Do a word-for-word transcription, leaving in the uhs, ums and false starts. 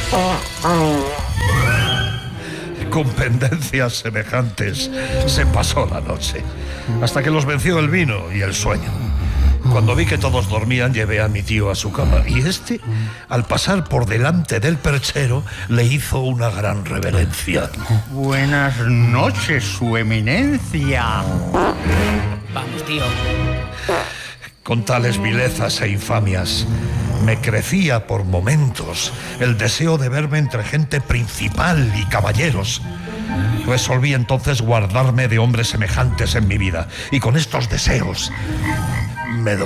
Con pendencias semejantes se pasó la noche, hasta que los venció el vino y el sueño. Cuando vi que todos dormían, llevé a mi tío a su cama, y este, al pasar por delante del perchero, le hizo una gran reverencia. Buenas noches, su eminencia. Vamos, tío. Con tales vilezas e infamias, me crecía por momentos el deseo de verme entre gente principal y caballeros. Resolví entonces guardarme de hombres semejantes en mi vida, y con estos deseos me